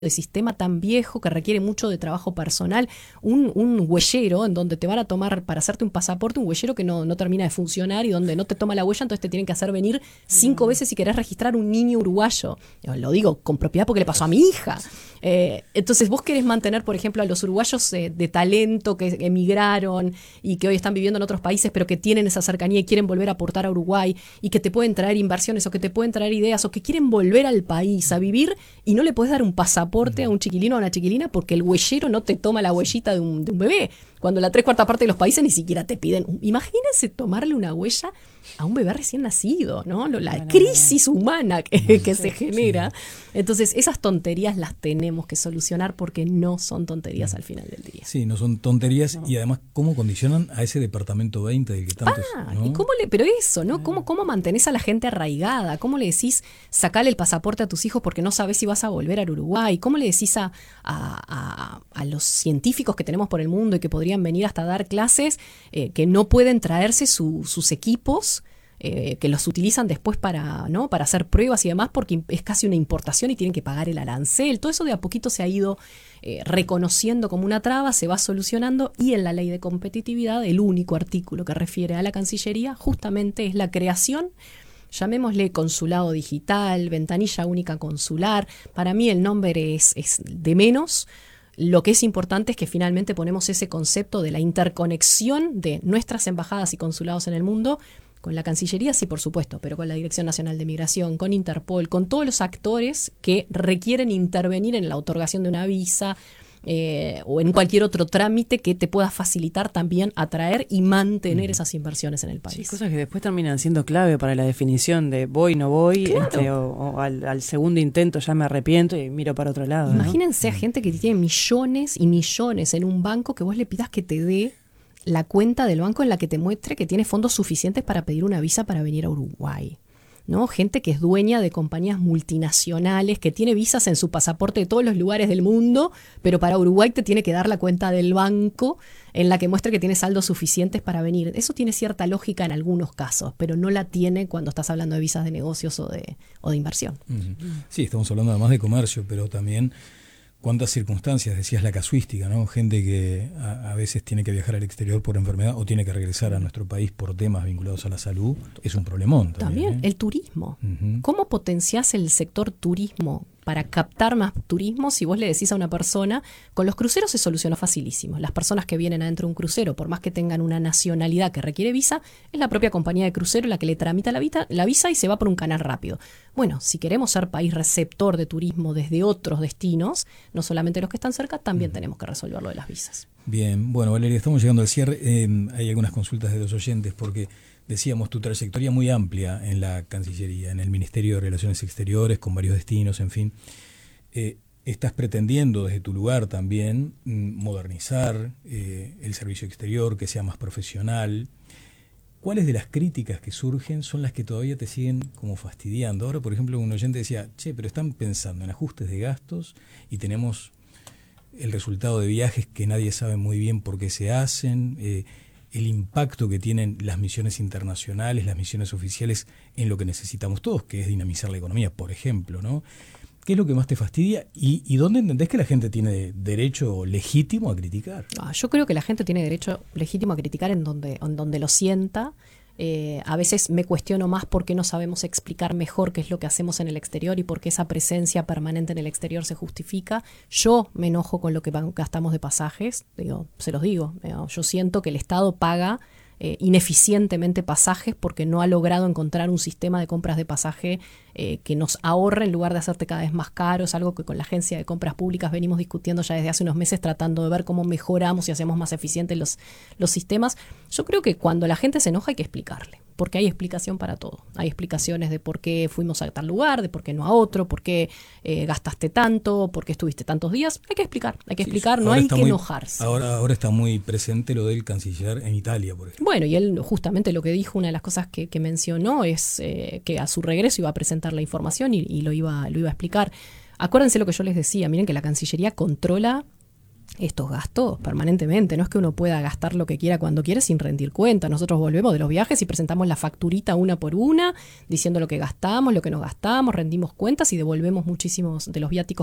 de sistema tan viejo que requiere mucho de trabajo personal, un huellero en donde te van a tomar para hacerte un pasaporte, un huellero que no termina de funcionar y donde no te toma la huella, entonces te tienen que hacer venir 5 veces si querés registrar un niño uruguayo. Yo lo digo con propiedad porque le pasó a mi hija. Entonces vos querés mantener, por ejemplo, a los uruguayos de talento que emigraron y que hoy están viviendo en otros países, pero que tienen esa cercanía y quieren volver a aportar a Uruguay y que te pueden traer inversiones o que te pueden traer ideas o que quieren volver al país a vivir y no le podés dar un pasaporte a un chiquilino o a una chiquilina porque el huellero no te toma la huellita de un bebé. Cuando la 3/4 parte de los países ni siquiera te piden. Imagínense tomarle una huella a un bebé recién nacido, ¿no? La crisis humana que se genera. Entonces, esas tonterías las tenemos que solucionar porque no son tonterías al final del día. Sí, no son tonterías y además, ¿cómo condicionan a ese departamento 20 del que tantos... ¿no? ¿Y pero eso, ¿no? ¿Cómo mantenés a la gente arraigada? ¿Cómo le decís sacale el pasaporte a tus hijos porque no sabés si vas a volver al Uruguay? ¿Cómo le decís a los científicos que tenemos por el mundo y que podrían venir hasta dar clases que no pueden traerse sus equipos? Que los utilizan después para hacer pruebas y demás porque es casi una importación y tienen que pagar el arancel. Todo eso de a poquito se ha ido reconociendo como una traba, se va solucionando y en la ley de competitividad el único artículo que refiere a la Cancillería justamente es la creación, llamémosle consulado digital, ventanilla única consular. Para mí el nombre es de menos. Lo que es importante es que finalmente ponemos ese concepto de la interconexión de nuestras embajadas y consulados en el mundo con la Cancillería, sí, por supuesto, pero con la Dirección Nacional de Migración, con Interpol, con todos los actores que requieren intervenir en la otorgación de una visa o en cualquier otro trámite que te pueda facilitar también atraer y mantener esas inversiones en el país. Sí, cosas que después terminan siendo clave para la definición de voy, no voy, claro. o al segundo intento ya me arrepiento y miro para otro lado. Imagínense ¿no? a gente que tiene millones y millones en un banco que vos le pidas que te dé la cuenta del banco en la que te muestre que tiene fondos suficientes para pedir una visa para venir a Uruguay, ¿no? Gente que es dueña de compañías multinacionales, que tiene visas en su pasaporte de todos los lugares del mundo, pero para Uruguay te tiene que dar la cuenta del banco en la que muestre que tiene saldos suficientes para venir. Eso tiene cierta lógica en algunos casos, pero no la tiene cuando estás hablando de visas de negocios o de inversión. Sí, estamos hablando además de comercio, pero también cuántas circunstancias, decías la casuística, ¿no? Gente que a veces tiene que viajar al exterior por enfermedad o tiene que regresar a nuestro país por temas vinculados a la salud, es un problemón también. El turismo. ¿Cómo potenciás el sector turismo para captar más turismo? Si vos le decís a una persona, con los cruceros se solucionó facilísimo. Las personas que vienen adentro de un crucero, por más que tengan una nacionalidad que requiere visa, es la propia compañía de crucero la que le tramita la visa y se va por un canal rápido. Bueno, si queremos ser país receptor de turismo desde otros destinos, no solamente los que están cerca, también tenemos que resolver lo de las visas. Bien, bueno, Valeria, estamos llegando al cierre. Hay algunas consultas de los oyentes porque decíamos tu trayectoria muy amplia en la Cancillería, en el Ministerio de Relaciones Exteriores, con varios destinos, en fin. Estás pretendiendo desde tu lugar también modernizar el servicio exterior, que sea más profesional. ¿Cuáles de las críticas que surgen son las que todavía te siguen como fastidiando? Ahora, por ejemplo, un oyente decía, pero están pensando en ajustes de gastos y tenemos el resultado de viajes que nadie sabe muy bien por qué se hacen, el impacto que tienen las misiones internacionales, las misiones oficiales en lo que necesitamos todos, que es dinamizar la economía, por ejemplo, ¿no? ¿Qué es lo que más te fastidia? ¿Y dónde entendés que la gente tiene derecho legítimo a criticar? Yo creo que la gente tiene derecho legítimo a criticar en donde lo sienta. A veces me cuestiono más por qué no sabemos explicar mejor qué es lo que hacemos en el exterior y por qué esa presencia permanente en el exterior se justifica. Yo me enojo con lo que gastamos de pasajes, se los digo. Yo siento que el Estado paga ineficientemente pasajes porque no ha logrado encontrar un sistema de compras de pasaje que nos ahorre en lugar de hacerte cada vez más caro. Es algo que con la Agencia de Compras Públicas venimos discutiendo ya desde hace unos meses, tratando de ver cómo mejoramos y hacemos más eficientes los sistemas. Yo creo que cuando la gente se enoja hay que explicarle, porque hay explicación para todo. Hay explicaciones de por qué fuimos a tal lugar, de por qué no a otro, por qué gastaste tanto, por qué estuviste tantos días. Hay que explicar, no hay que enojarse. Ahora está muy presente lo del canciller en Italia, por ejemplo. Bueno, y él justamente lo que dijo, una de las cosas que mencionó es que a su regreso iba a presentar la información y lo iba a explicar. Acuérdense lo que yo les decía, miren que la Cancillería controla estos gastos permanentemente. No es que uno pueda gastar lo que quiera cuando quiera sin rendir cuenta. Nosotros volvemos de los viajes y presentamos la facturita una por una, diciendo lo que gastamos, lo que no gastamos, rendimos cuentas y devolvemos muchísimos de los viáticos